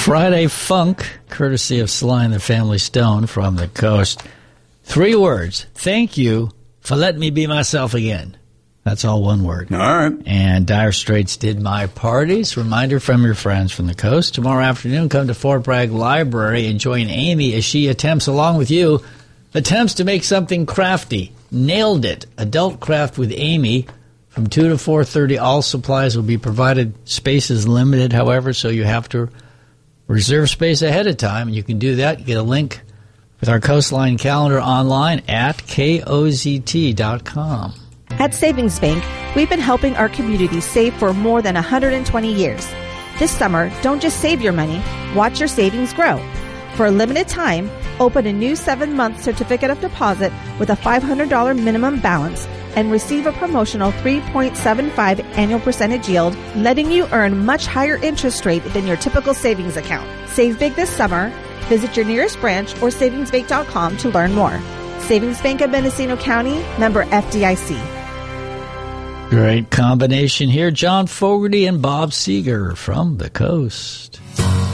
Friday Funk, courtesy of Sly and the Family Stone from the Coast. 3 words. Thank you for letting me be myself again. That's all one word. All right. And Dire Straits Did My Parties. Reminder from your friends from the Coast. Tomorrow afternoon, come to Fort Bragg Library and join Amy as she attempts, along with you, to make something crafty. Nailed it. Adult Craft with Amy from 2 to 4:30. All supplies will be provided. Space is limited, however, so you have to reserve space ahead of time. And you can do that. You get a link with our Coastline calendar online at kozt.com. At Savings Bank, we've been helping our community save for more than 120 years. This summer, don't just save your money, watch your savings grow. For a limited time, open a new 7-month certificate of deposit with a $500 minimum balance and receive a promotional 3.75 annual percentage yield, letting you earn much higher interest rate than your typical savings account. Save big this summer. Visit your nearest branch or savingsbank.com to learn more. Savings Bank of Mendocino County, member FDIC. Great combination here. John Fogerty and Bob Seger from the Coast.